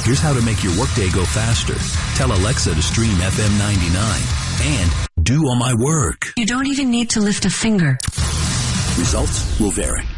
Here's how to make your workday go faster. Tell Alexa to stream FM 99 and do all my work. You don't even need to lift a finger. Results will vary.